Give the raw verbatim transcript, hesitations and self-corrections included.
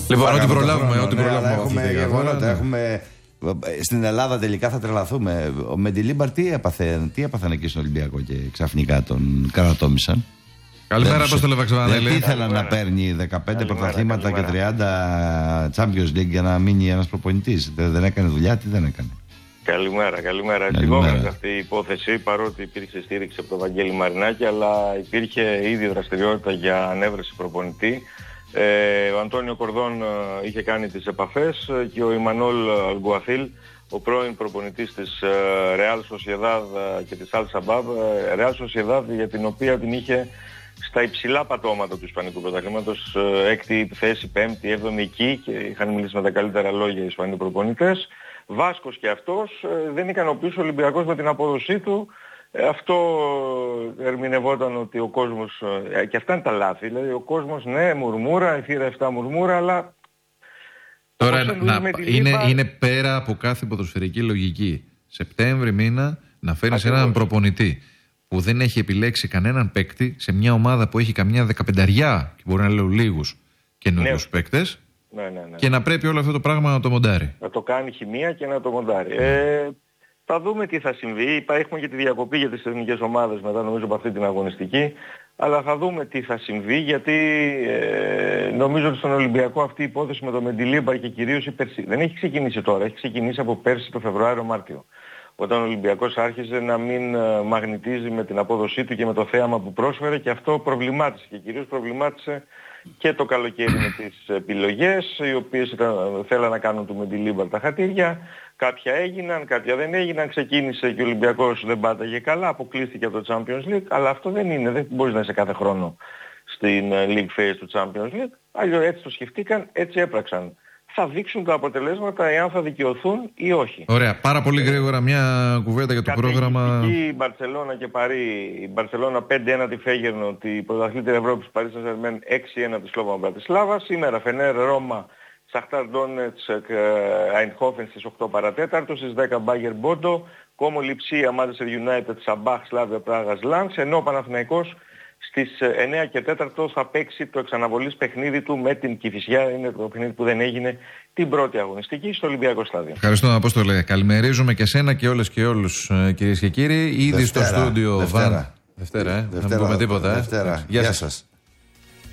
Λοιπόν, ό,τι προλάβουμε. Ό,τι ναι, προλάβουμε έχουμε γεγονότα. Έχουμε... Στην Ελλάδα τελικά θα τρελαθούμε. Ο Μεντιλίμπαρ τι έπαθε, τι έπαθαν εκεί στον Ολυμπιακό και ξαφνικά τον καρατόμησαν. Καλημέρα, Απόστολε Βαξεβανέλη. Δεν ήθελα να παίρνει δεκαπέντε πρωταθλήματα και τριάντα Champions League για να μείνει ένας προπονητής. Δεν, δεν έκανε δουλειά, τι δεν έκανε. Καλημέρα, καλημέρα. Συγγνώμη αυτή η υπόθεση, παρότι υπήρξε στήριξη από τον Βαγγέλη Μαρινάκη, αλλά υπήρχε ήδη δραστηριότητα για ανέβρεση προπονητή. Ε, ο Αντώνιο Κορδόν ε, είχε κάνει τις επαφές ε, και ο Ιμανόλ Αλγκουαθίλ, ο πρώην προπονητής της ε, Real Sociedad ε, και της Al Shabab, ε, Real Sociedad για την οποία την είχε στα υψηλά πατώματα του Ισπανικού πρωταθλήματος, ε, έκτη θέση, πέμπτη, έβδομη εκεί, και είχαν μιλήσει με τα καλύτερα λόγια οι Ισπανοί προπονητές. Βάσκος και αυτός, ε, δεν ικανοποιούσε ο Ολυμπιακός με την απόδοσή του. Αυτό ερμηνευόταν ότι ο κόσμος, και αυτά είναι τα λάθη, δηλαδή ο κόσμος ναι μουρμούρα, η θύρα επτά μουρμούρα, αλλά τώρα να, είναι, λίπα... είναι πέρα από κάθε ποδοσφαιρική λογική. Σεπτέμβρη μήνα να φέρεις έναν προπονητή που δεν έχει επιλέξει κανέναν παίκτη σε μια ομάδα που έχει καμιά δεκαπενταριά, και μπορεί να λέω λίγους καινούριους ναι. παίκτες, ναι, ναι, ναι. και να πρέπει όλο αυτό το πράγμα να το μοντάρει. Να το κάνει χημεία και να το μοντάρει. Mm. Ε, Θα δούμε τι θα συμβεί. Έχουμε και τη διακοπή για τις εθνικές ομάδες μετά, νομίζω, από αυτή την αγωνιστική. Αλλά θα δούμε τι θα συμβεί, γιατί ε, νομίζω ότι στον Ολυμπιακό αυτή η υπόθεση με το Μεντιλίμπαρ και κυρίως η Περσί... δεν έχει ξεκινήσει τώρα, έχει ξεκινήσει από πέρσι το Φεβρουάριο-Μάρτιο. Όταν ο Ολυμπιακός άρχισε να μην ε, μαγνητίζει με την απόδοσή του και με το θέαμα που πρόσφερε, και αυτό προβλημάτισε, και κυρίως προβλημάτισε και το καλοκαίρι με τις επιλογές, οι οποίες ήταν, θέλαν να κάνουν του Μεντιλίμπαρ τα χατήρια. Κάποια έγιναν, κάποια δεν έγιναν, ξεκίνησε και ο Ολυμπιακός δεν πάταγε καλά, αποκλείστηκε από το Champions League, αλλά αυτό δεν είναι, δεν μπορείς να είσαι κάθε χρόνο στην League Phase του Champions League. Αλλιώς έτσι το σκεφτήκαν, έτσι έπραξαν. Θα δείξουν τα αποτελέσματα εάν θα δικαιωθούν ή όχι. Ωραία, πάρα πολύ γρήγορα μια κουβέντα για το πρόγραμμα. Η Μπαρσελόνα και Παρί, η Μπαρσελόνα πέντε ένα τη Φέγερνο, η πρωταθλήτρια Ευρώπης Παρί Σεν-Ζερμέν έξι ένα τη Σλόβαν Μπρατισλάβα. Σήμερα Φενέρ Ρώμα, Σαχτάρ Ντόνετσκ, Αϊντχόφεν στις οκτώ παρατέταρτο, στις δέκα Μπάγερ Μπόντο, Κόμο Λιψία, Μάντσεστερ United, Σαμπάχ, Σλάβια Πράγας, Λανς, ενώ ο Παναθηναϊκός στις εννέα και τέταρτο θα παίξει το εξαναβολής παιχνίδι του με την Κηφισιά. Είναι το παιχνίδι που δεν έγινε την πρώτη αγωνιστική στο Ολυμπιακό Στάδιο. Ευχαριστώ, Απόστολε. Καλημερίζουμε και σένα και όλες και όλους, κυρίες και κύριοι. Ήδη στο στούντιο Βαν. Δευτέρα, ε. Δευτέρα, δεν πούμε τίποτα. Δευτέρα. Ε. Γεια σας.